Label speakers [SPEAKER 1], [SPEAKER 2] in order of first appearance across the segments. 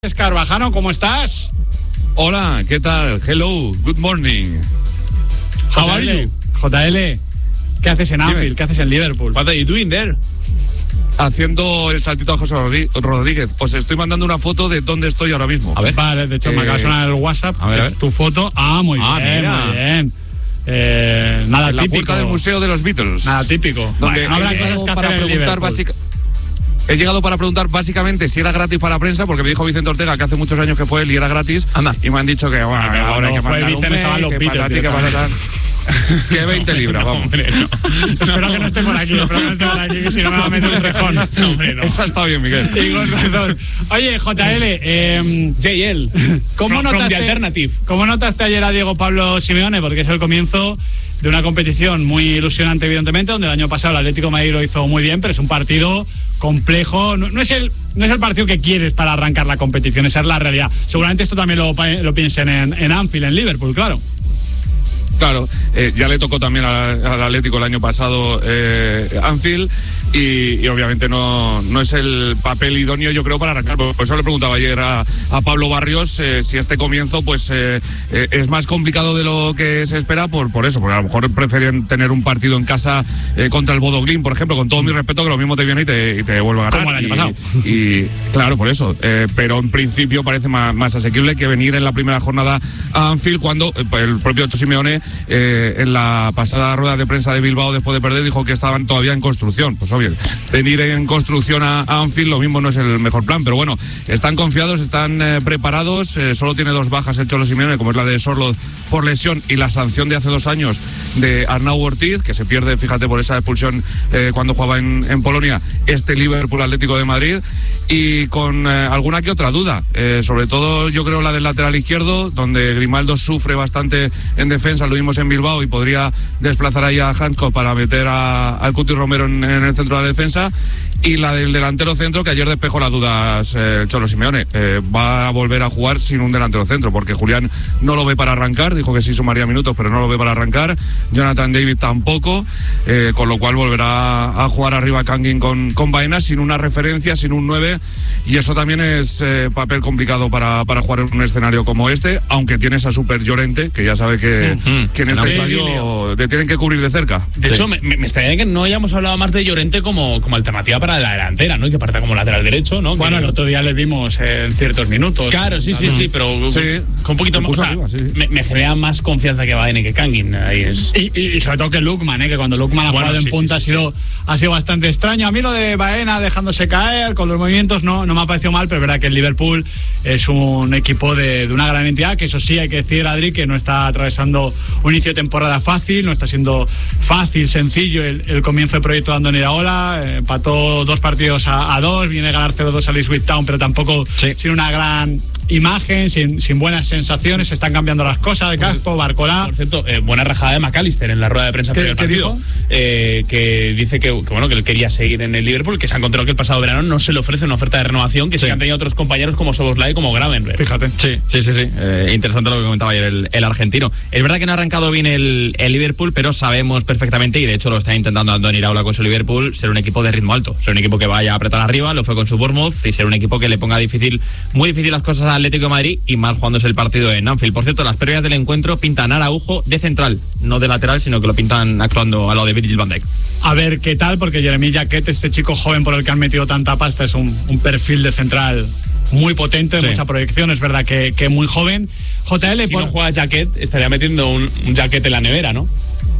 [SPEAKER 1] Escarvajano, ¿cómo estás?
[SPEAKER 2] Hola, ¿qué tal? Hello, good morning.
[SPEAKER 1] How are you? JL, ¿qué haces en Anfield? ¿Qué haces en Liverpool?
[SPEAKER 3] What are you doing there?
[SPEAKER 2] Haciendo el saltito a José Rodríguez. Os estoy mandando una foto de dónde estoy ahora mismo.
[SPEAKER 1] A ver. Vale, de hecho me acaba de sonar el WhatsApp.
[SPEAKER 3] A ver.
[SPEAKER 1] Es tu foto. Muy bien,
[SPEAKER 3] mira.
[SPEAKER 1] muy bien. Nada
[SPEAKER 2] En la
[SPEAKER 1] típico.
[SPEAKER 2] puerta del Museo de los Beatles.
[SPEAKER 1] Nada típico.
[SPEAKER 2] Donde
[SPEAKER 1] No habrá
[SPEAKER 2] he
[SPEAKER 1] cosas
[SPEAKER 2] llegado
[SPEAKER 1] que
[SPEAKER 2] para
[SPEAKER 1] hacer en
[SPEAKER 2] preguntar
[SPEAKER 1] Liverpool.
[SPEAKER 2] He llegado para preguntar básicamente si era gratis para la prensa, porque me dijo Vicente Ortega que hace muchos años que fue él y era gratis.
[SPEAKER 3] Anda.
[SPEAKER 2] Y me han dicho que bueno,
[SPEAKER 1] pero
[SPEAKER 2] ahora hay que
[SPEAKER 1] fue
[SPEAKER 2] mandar un
[SPEAKER 1] Vicente, estaban los
[SPEAKER 2] mail, que
[SPEAKER 1] Beatles
[SPEAKER 2] patati, que patatan. Que 20 libras, vamos.
[SPEAKER 1] Espero que no esté por aquí, que si no me va a meter un rejón. No, hombre, no.
[SPEAKER 2] Esa está bien, Miguel.
[SPEAKER 1] Y con razón. Oye, JL,
[SPEAKER 3] JL.
[SPEAKER 1] ¿cómo
[SPEAKER 3] From the
[SPEAKER 1] notaste,
[SPEAKER 3] alternative.
[SPEAKER 1] ¿cómo notaste ayer a Diego Pablo Simeone? Porque es el comienzo de una competición muy ilusionante, evidentemente, donde el año pasado el Atlético de Madrid lo hizo muy bien, pero es un partido complejo. No es el partido que quieres para arrancar la competición, esa es la realidad. Seguramente esto también lo piensen en Anfield, en Liverpool, claro.
[SPEAKER 2] Claro, ya le tocó también al Atlético el año pasado Anfield y obviamente no es el papel idóneo, yo creo, para arrancar. Por eso le preguntaba ayer a Pablo Barrios si este comienzo pues es más complicado de lo que se espera por eso, porque a lo mejor prefieren tener un partido en casa contra el Bodo Glimt, por ejemplo, con todo mi respeto, que lo mismo te viene y te vuelve a ganar.
[SPEAKER 1] Como el año pasado.
[SPEAKER 2] Y claro, por eso. Pero en principio parece más asequible que venir en la primera jornada a Anfield, cuando el propio Simeone en la pasada rueda de prensa de Bilbao, después de perder, dijo que estaban todavía en construcción. Pues obvio, venir en construcción a Anfield lo mismo no es el mejor plan, pero bueno, están confiados, están preparados. Solo tiene 2 bajas el Cholo Simeone, como es la de Sorloth por lesión y la sanción de hace 2 años de Arnau Ortiz, que se pierde, fíjate, por esa expulsión cuando jugaba en Polonia, este Liverpool Atlético de Madrid, y con alguna que otra duda, sobre todo yo creo la del lateral izquierdo, donde Grimaldo sufre bastante en defensa, lo vimos en Bilbao, y podría desplazar ahí a Hansko para meter al Cuti Romero en el centro de la defensa, y la del delantero centro, que ayer despejó las dudas Cholo Simeone. Va a volver a jugar sin un delantero centro, porque Julián no lo ve para arrancar, dijo que sí sumaría minutos, pero no lo ve para arrancar. Jonathan David tampoco, con lo cual volverá a jugar arriba Kangin con Baena, sin una referencia, sin un 9, y eso también es papel complicado para jugar en un escenario como este, aunque tienes a Super Llorente, que ya sabe que en este estadio te tienen que cubrir de cerca.
[SPEAKER 3] De hecho, me extraña que no hayamos hablado más de Llorente como alternativa para la delantera, ¿no? Y que parta como lateral derecho, ¿no?
[SPEAKER 1] Bueno, el otro día le vimos en ciertos minutos.
[SPEAKER 3] Claro, sí, pero
[SPEAKER 2] Sí,
[SPEAKER 3] con un poquito más. O sea,
[SPEAKER 2] arriba, sí.
[SPEAKER 3] me genera más confianza que Baena y que Kangin. Ahí es.
[SPEAKER 1] Y sobre todo que Lookman, que cuando Lookman ha jugado en punta ha sido bastante extraño. A mí lo de Baena dejándose caer con los movimientos no me ha parecido mal, pero es verdad que el Liverpool es un equipo de una gran entidad, que eso sí hay que decir, Adri, que no está atravesando un inicio de temporada fácil, no está siendo fácil, sencillo el comienzo del proyecto de Andoni Iraola. Empató 2 partidos a 2, viene a ganar 0-2 a Ipswich Town, pero tampoco sin una gran imagen, sin buenas sensaciones. Se están cambiando las cosas, Caspo, Barcolá.
[SPEAKER 3] Por cierto, buena rajada de McAllister en la rueda de prensa previo al partido. Que dice que él quería seguir en el Liverpool, que se ha encontrado que el pasado verano no se le ofrece una oferta de renovación, que sí han tenido otros compañeros como Szoboszlai y como Gravenberch.
[SPEAKER 1] Fíjate.
[SPEAKER 4] Sí. Interesante lo que comentaba ayer el argentino. Es verdad que no ha arrancado bien el Liverpool, pero sabemos perfectamente, y de hecho lo está intentando Andoni Iraola con su Liverpool, ser un equipo de ritmo alto, ser un equipo que vaya a apretar arriba, lo fue con su Bournemouth, y ser un equipo que le ponga muy difícil las cosas al Atlético de Madrid, y más jugándose el partido en Anfield. Por cierto, las previas del encuentro pintan a Araujo de central, no de lateral, sino que lo pintan actuando al lado de Virgil van Dijk.
[SPEAKER 1] A ver qué tal, porque Jeremy Jacquet, este chico joven por el que han metido tanta pasta, es un perfil de central muy potente, de mucha proyección. Es verdad que muy joven. JL,
[SPEAKER 3] si no juega Jacquet, estaría metiendo un Jacquet en la nevera, ¿no?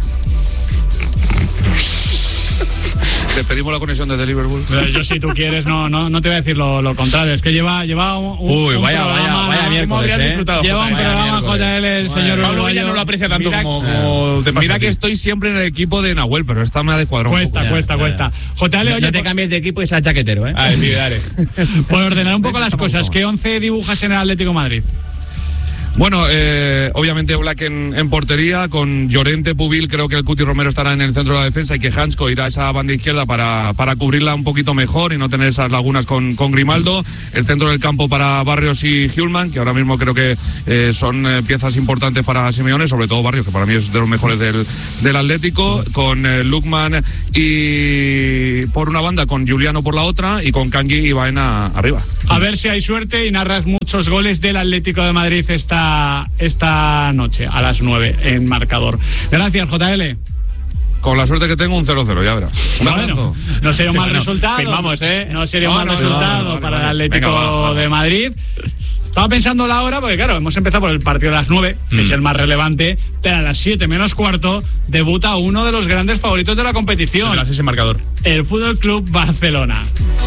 [SPEAKER 2] Te pedimos la conexión desde Liverpool.
[SPEAKER 1] Yo, si tú quieres, no te voy a decir lo contrario. Es que lleva un
[SPEAKER 4] vaya miércoles,
[SPEAKER 1] lleva un programa JL, el señor
[SPEAKER 3] Pablo ya no lo aprecia tanto como te pasa.
[SPEAKER 2] Mira que estoy siempre en el equipo de Nahuel, pero esta me ha descuadrado.
[SPEAKER 1] Cuesta. JL, oye,
[SPEAKER 4] no te cambies de equipo y seas chaquetero, ¿eh?
[SPEAKER 3] Dale.
[SPEAKER 1] Por ordenar un poco las cosas, ¿qué 11 dibujas en el Atlético de Madrid?
[SPEAKER 2] Bueno, obviamente Oblak en portería, con Llorente, Pubil, creo que el Cuti Romero estará en el centro de la defensa, y que Hansko irá a esa banda izquierda para cubrirla un poquito mejor y no tener esas lagunas con Grimaldo. El centro del campo para Barrios y Hjulman, que ahora mismo creo que son piezas importantes para Simeone, sobre todo Barrios, que para mí es de los mejores del Atlético, con Lookman y por una banda, con Giuliano por la otra, y con Kangin y Baena arriba.
[SPEAKER 1] A ver si hay suerte y narras muchos goles del Atlético de Madrid esta noche a las 9 en marcador. Gracias, JL.
[SPEAKER 2] Con la suerte que tengo, un 0-0, ya verás.
[SPEAKER 1] Bueno, no sería un mal resultado.
[SPEAKER 4] Firmamos,
[SPEAKER 1] No sería un mal resultado para el Atlético de Madrid. Estaba pensando la hora, porque claro, hemos empezado por el partido de las 9, que es el más relevante, pero a las 7 menos cuarto debuta uno de los grandes favoritos de la competición.
[SPEAKER 3] Gracias, ese marcador.
[SPEAKER 1] El Fútbol Club Barcelona.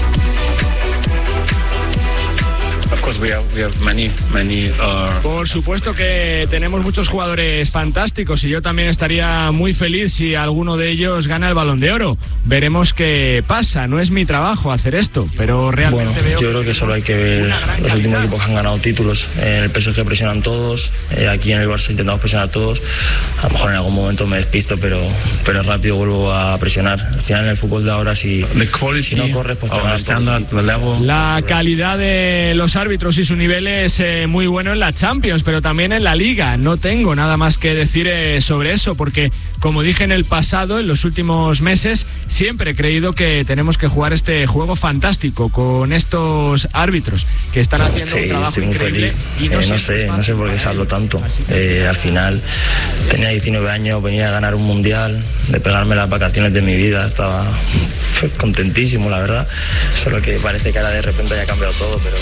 [SPEAKER 5] Por supuesto que tenemos muchos jugadores fantásticos y yo también estaría muy feliz si alguno de ellos gana el Balón de Oro. Veremos qué pasa, no es mi trabajo hacer esto, pero realmente
[SPEAKER 6] yo creo que solo hay que ver los últimos equipos que han ganado títulos. En el PSG presionan todos, aquí en el Barça intentamos presionar todos. A lo mejor en algún momento me despisto, pero rápido vuelvo a presionar. Al final en el fútbol de ahora si no corres pues te ganan todos.
[SPEAKER 5] La calidad de los árbitros y su nivel es muy bueno en la Champions, pero también en la Liga. No tengo nada más que decir sobre eso, porque como dije en el pasado, en los últimos meses, siempre he creído que tenemos que jugar este juego fantástico con estos árbitros que están haciendo un trabajo increíble.
[SPEAKER 6] Y no sé por qué se habló tanto. Al final tenía 19 años, venía a ganar un mundial, de pegarme las vacaciones de mi vida, estaba contentísimo, la verdad. Solo que parece que ahora de repente haya cambiado todo, pero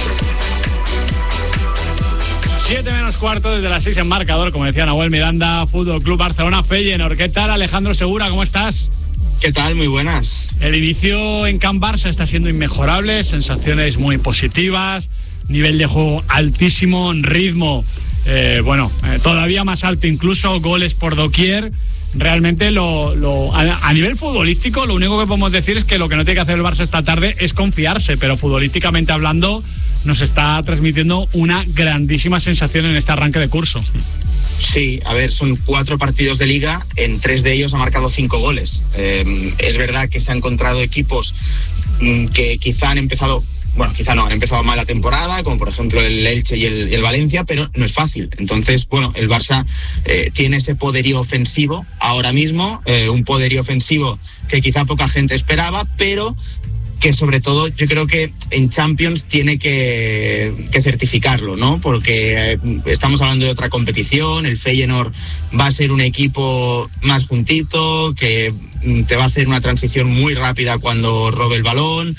[SPEAKER 1] 7 menos cuarto, desde las 6 en marcador, como decía Nahuel Miranda, Fútbol Club Barcelona Feyenoord. ¿Qué tal, Alejandro Segura? ¿Cómo estás?
[SPEAKER 7] ¿Qué tal? Muy buenas.
[SPEAKER 1] El inicio en Camp Barça está siendo inmejorable, sensaciones muy positivas, nivel de juego altísimo, ritmo, todavía más alto incluso, goles por doquier. Realmente a nivel futbolístico lo único que podemos decir es que lo que no tiene que hacer el Barça esta tarde es confiarse, pero futbolísticamente hablando nos está transmitiendo una grandísima sensación en este arranque de curso.
[SPEAKER 7] Sí, a ver, son 4 partidos de Liga, en 3 de ellos ha marcado 5 goles. Es verdad que se han encontrado equipos que quizá han empezado mal la temporada, como por ejemplo el Elche y el Valencia, pero no es fácil. Entonces, el Barça tiene ese poderío ofensivo ahora mismo, un poderío ofensivo que quizá poca gente esperaba, pero que sobre todo yo creo que en Champions tiene que certificarlo, ¿no? Porque estamos hablando de otra competición, el Feyenoord va a ser un equipo más juntito, que te va a hacer una transición muy rápida cuando robe el balón,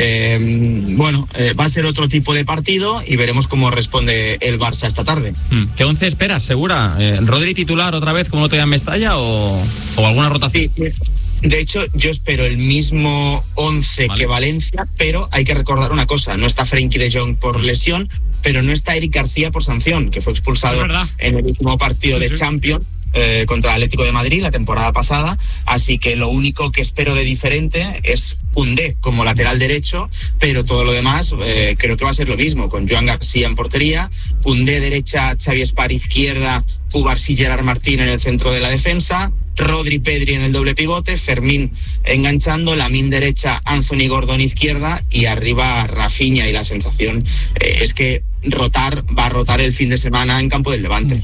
[SPEAKER 7] va a ser otro tipo de partido y veremos cómo responde el Barça esta tarde.
[SPEAKER 4] ¿Qué 11 esperas, Segura? ¿Rodri titular otra vez como lo tenía en Mestalla o alguna rotación?
[SPEAKER 7] Sí. De hecho, yo espero el mismo 11 que Valencia, pero hay que recordar una cosa, no está Frenkie de Jong por lesión, pero no está Eric García por sanción, que fue expulsado en el último partido de Champions contra el Atlético de Madrid la temporada pasada, así que lo único que espero de diferente es Koundé como lateral derecho, pero todo lo demás creo que va a ser lo mismo, con Joan García en portería, Koundé derecha, Xavi Espar izquierda, Cubarsí, Gerard Martín en el centro de la defensa, Rodri, Pedri en el doble pivote, Fermín enganchando, Lamine derecha, Anthony Gordon izquierda y arriba Rafinha, y la sensación es que va a rotar el fin de semana en campo del Levante.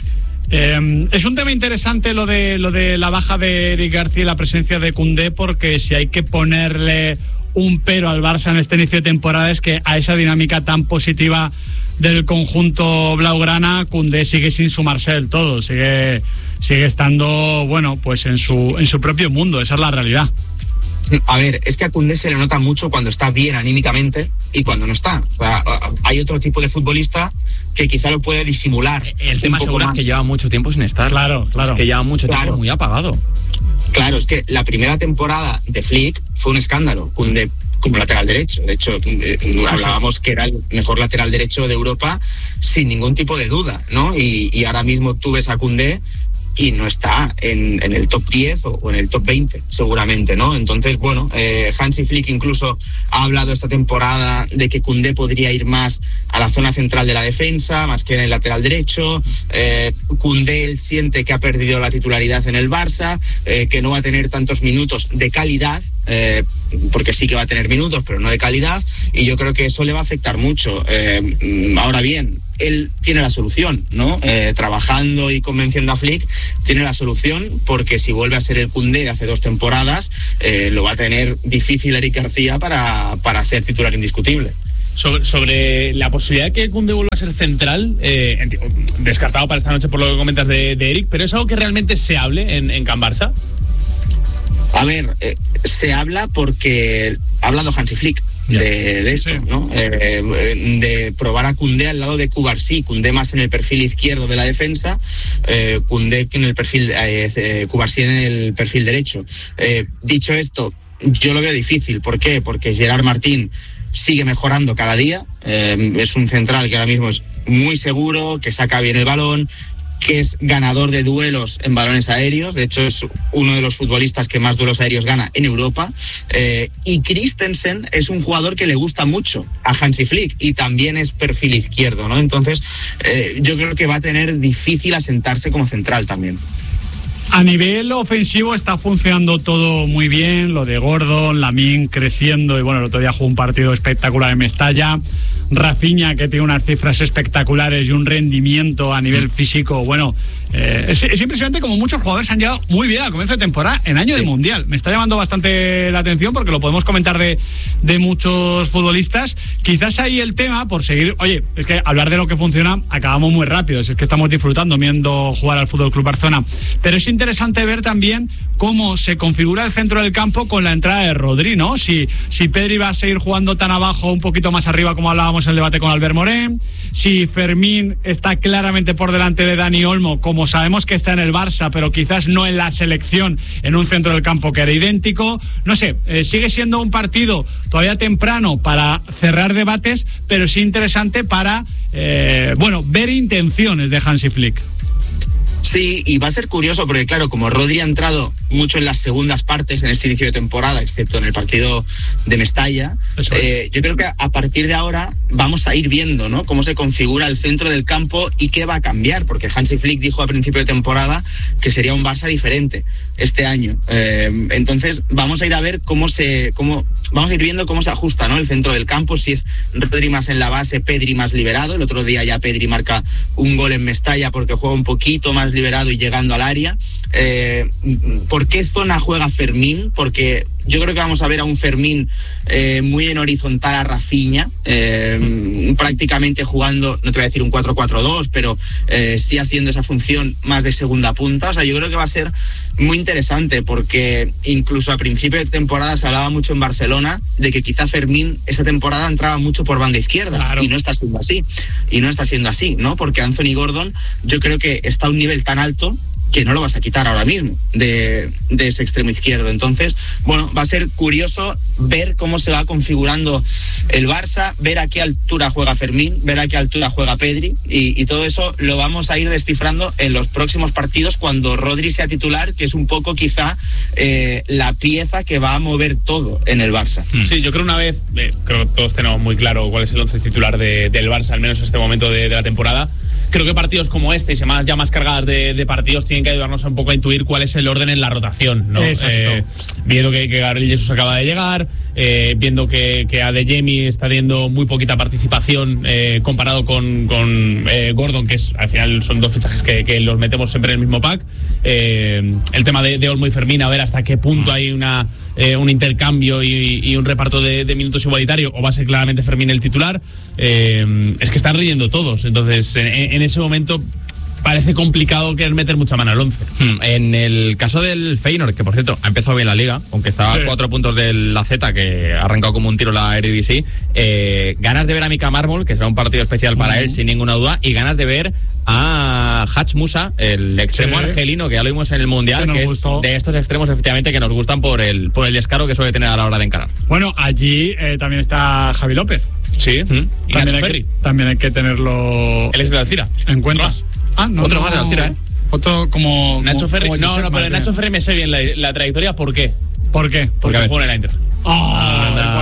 [SPEAKER 1] Es un tema interesante lo de la baja de Eric García y la presencia de Koundé, porque si hay que ponerle un pero al Barça en este inicio de temporada es que a esa dinámica tan positiva del conjunto blaugrana, Koundé sigue sin sumarse del todo, sigue estando en su propio mundo, esa es la realidad.
[SPEAKER 7] A ver, es que a Koundé se le nota mucho cuando está bien anímicamente y cuando no está. O sea, hay otro tipo de futbolista que quizá lo puede disimular.
[SPEAKER 4] El tema seguro es que lleva mucho tiempo sin estar.
[SPEAKER 1] Claro.
[SPEAKER 4] Es que lleva mucho tiempo muy apagado.
[SPEAKER 7] Claro, es que la primera temporada de Flick fue un escándalo. Koundé como lateral derecho. De hecho, hablábamos que era el mejor lateral derecho de Europa sin ningún tipo de duda, ¿no? Y ahora mismo tú ves a Koundé y no está en el top 10 o en el top 20 seguramente, ¿no? Entonces, Hansi Flick incluso ha hablado esta temporada de que Koundé podría ir más a la zona central de la defensa, más que en el lateral derecho. Koundé, él siente que ha perdido la titularidad en el Barça, que no va a tener tantos minutos de calidad, porque sí que va a tener minutos, pero no de calidad, y yo creo que eso le va a afectar mucho. Ahora bien, él tiene la solución, ¿no? Trabajando y convenciendo a Flick, tiene la solución, porque si vuelve a ser el Koundé de hace 2 temporadas, lo va a tener difícil Eric García para ser titular indiscutible.
[SPEAKER 3] Sobre la posibilidad de que Koundé vuelva a ser central, descartado para esta noche por lo que comentas de Eric, pero ¿es algo que realmente se hable en Can Barça?
[SPEAKER 7] A ver, se habla porque ha hablado Hansi Flick de esto, sí, ¿no? De probar a Koundé al lado de Cubarsí, Koundé más en el perfil izquierdo de la defensa, Koundé en el perfil, Cubarsí en el perfil derecho. Dicho esto, yo lo veo difícil. ¿Por qué? Porque Gerard Martín sigue mejorando cada día, es un central que ahora mismo es muy seguro, que saca bien el balón, que es ganador de duelos en balones aéreos. De hecho, es uno de los futbolistas que más duelos aéreos gana en Europa. Y Christensen es un jugador que le gusta mucho a Hansi Flick y también es perfil izquierdo, ¿no? Entonces, yo creo que va a tener difícil asentarse como central también.
[SPEAKER 1] A nivel ofensivo está funcionando todo muy bien, lo de Gordon, Lamine creciendo, y bueno, el otro día jugó un partido espectacular en Mestalla. Rafinha, que tiene unas cifras espectaculares y un rendimiento a nivel físico, bueno, es impresionante como muchos jugadores han llegado muy bien al comienzo de temporada en año de Mundial. Me está llamando bastante la atención porque lo podemos comentar de muchos futbolistas. Quizás ahí el tema, por seguir, oye, es que hablar de lo que funciona acabamos muy rápido, es que estamos disfrutando viendo jugar al FC Barcelona, pero es interesante ver también cómo se configura el centro del campo con la entrada de Rodri, ¿no? Si Pedri va a seguir jugando tan abajo, un poquito más arriba, como hablábamos en el debate con Albert Morén, si Fermín está claramente por delante de Dani Olmo, como sabemos que está en el Barça, pero quizás no en la selección, en un centro del campo que era idéntico. No sé, sigue siendo un partido todavía temprano para cerrar debates, pero sí interesante para, ver intenciones de Hansi Flick.
[SPEAKER 7] Sí, y va a ser curioso porque, claro, como Rodri ha entrado mucho en las segundas partes en este inicio de temporada, excepto en el partido de Mestalla, yo creo que a partir de ahora vamos a ir viendo, ¿no?, cómo se configura el centro del campo y qué va a cambiar, porque Hansi Flick dijo a principio de temporada que sería un Barça diferente este año. Entonces vamos a ir a ver vamos a ir viendo cómo se ajusta, ¿no?, el centro del campo, si es Rodri más en la base, Pedri más liberado. El otro día ya Pedri marca un gol en Mestalla porque juega un poquito más liberado y llegando al área. ¿Por qué zona juega Fermín? Porque yo creo que vamos a ver a un Fermín muy en horizontal a Rafinha, prácticamente jugando, no te voy a decir un 4-4-2, pero sí haciendo esa función más de segunda punta. O sea, yo creo que va a ser muy interesante porque incluso a principio de temporada se hablaba mucho en Barcelona de que quizá Fermín esta temporada entraba mucho por banda izquierda. Claro. Y no está siendo así, ¿no? Porque Anthony Gordon yo creo que está a un nivel tan alto que no lo vas a quitar ahora mismo de ese extremo izquierdo. Entonces, bueno, va a ser curioso ver cómo se va configurando el Barça, ver a qué altura juega Fermín, ver a qué altura juega Pedri, y todo eso lo vamos a ir descifrando en los próximos partidos cuando Rodri sea titular, que es un poco quizá la pieza que va a mover todo en el Barça.
[SPEAKER 3] Sí, yo creo una vez, creo que todos tenemos muy claro cuál es el once titular del Barça, al menos en este momento de la temporada. Creo que partidos como este y semanas ya más cargadas de partidos tienen que ayudarnos un poco a intuir cuál es el orden en la rotación, ¿no? Viendo que Gabriel Jesús acaba de llegar, viendo que Adeyemi está teniendo muy poquita participación comparado con Gordon, que es, al final son dos fichajes que los metemos siempre en el mismo pack. El tema de Olmo y Fermín, a ver hasta qué punto hay un intercambio y un reparto de minutos igualitario, o va a ser claramente Fermín el titular. Es que están riendo todos, entonces en ese momento parece complicado querer meter mucha mano al 11.
[SPEAKER 4] En el caso del Feyenoord, que por cierto ha empezado bien la liga, aunque estaba a 4 puntos del AZ, que ha arrancado como un tiro la Eredivisie, ganas de ver a Mika Mármol, que será un partido especial para él sin ninguna duda, y ganas de ver a Haj Musa, el extremo argelino, que ya lo vimos en el Mundial, que es de estos extremos efectivamente que nos gustan por el descaro que suele tener a la hora de encarar.
[SPEAKER 1] Bueno, allí también está Javi López.
[SPEAKER 3] Sí,
[SPEAKER 1] y también hay que tenerlo.
[SPEAKER 3] Él es de Alcira.
[SPEAKER 1] ¿En cuenta?
[SPEAKER 3] Otro más de Alcira,
[SPEAKER 1] Otro como
[SPEAKER 3] Nacho Ferri.
[SPEAKER 1] Como
[SPEAKER 3] no, pero Nacho Ferri me sé bien la trayectoria. ¿Por qué?
[SPEAKER 1] Porque
[SPEAKER 3] juega en el Eintracht.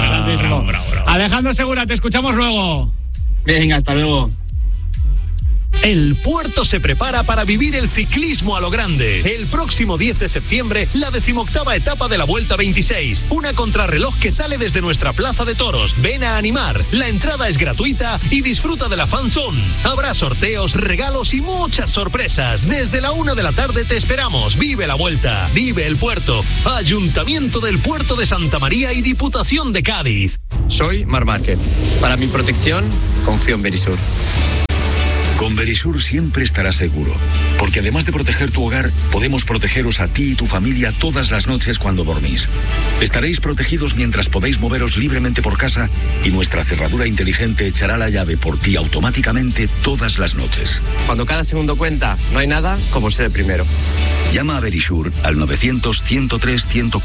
[SPEAKER 1] Importantísimo. Bravo. Alejandro Segura, te escuchamos luego.
[SPEAKER 7] Venga, hasta luego.
[SPEAKER 8] El Puerto se prepara para vivir el ciclismo a lo grande. El próximo 10 de septiembre, la 18ª etapa de la Vuelta 26. Una contrarreloj que sale desde nuestra plaza de toros. Ven a animar. La entrada es gratuita y disfruta de la fan zone. Habrá sorteos, regalos y muchas sorpresas. Desde la 1 de la tarde te esperamos. Vive la Vuelta. Vive el Puerto. Ayuntamiento del Puerto de Santa María y Diputación de Cádiz.
[SPEAKER 9] Soy Mar Márquez. Para mi protección, confío en Verisur.
[SPEAKER 10] Con Verisur siempre estarás seguro, porque además de proteger tu hogar, podemos protegeros a ti y tu familia todas las noches cuando dormís. Estaréis protegidos mientras podéis moveros libremente por casa y nuestra cerradura inteligente echará la llave por ti automáticamente todas las noches.
[SPEAKER 9] Cuando cada segundo cuenta, no hay nada como ser el primero.
[SPEAKER 10] Llama a Verisur al 900-103-104.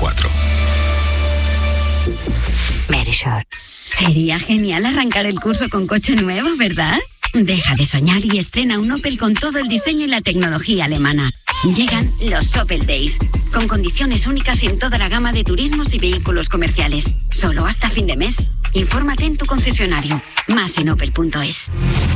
[SPEAKER 11] Verisur. Sería genial arrancar el curso con coche nuevo, ¿verdad? Deja de soñar y estrena un Opel con todo el diseño y la tecnología alemana. Llegan los Opel Days, con condiciones únicas en toda la gama de turismos y vehículos comerciales. Solo hasta fin de mes. Infórmate en tu concesionario. Más en opel.es.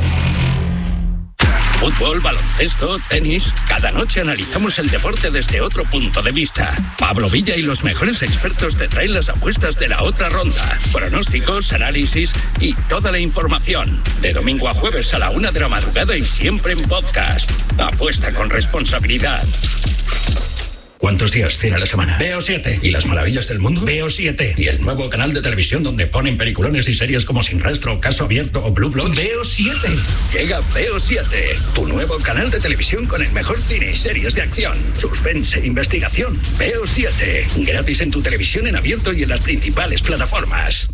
[SPEAKER 12] Fútbol, baloncesto, tenis. Cada noche analizamos el deporte desde otro punto de vista. Pablo Villa y los mejores expertos te traen las apuestas de la otra ronda. Pronósticos, análisis y toda la información. De domingo a jueves a la 1 de la madrugada y siempre en podcast. Apuesta con responsabilidad. ¿Cuántos días tiene la semana? Veo 7. ¿Y las maravillas del mundo? Veo 7. ¿Y el nuevo canal de televisión donde ponen peliculones y series como Sin Rastro, Caso Abierto o Blue Bloods? Veo 7. Llega Veo 7, tu nuevo canal de televisión con el mejor cine y series de acción, suspense e investigación. Veo 7. Gratis en tu televisión en abierto y en las principales plataformas.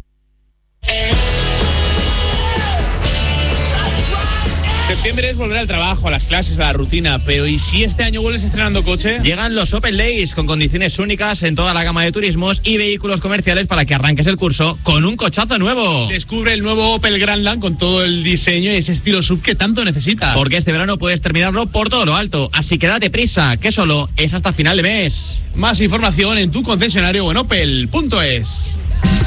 [SPEAKER 3] Septiembre es volver al trabajo, a las clases, a la rutina, pero ¿y si este año vuelves estrenando coche?
[SPEAKER 4] Llegan los Opel Days con condiciones únicas en toda la gama de turismos y vehículos comerciales para que arranques el curso con un cochazo nuevo.
[SPEAKER 3] Descubre el nuevo Opel Grandland con todo el diseño y ese estilo sub que tanto necesitas.
[SPEAKER 4] Porque este verano puedes terminarlo por todo lo alto, así que date prisa, que solo es hasta final de mes.
[SPEAKER 3] Más información en tu concesionario o en opel.es.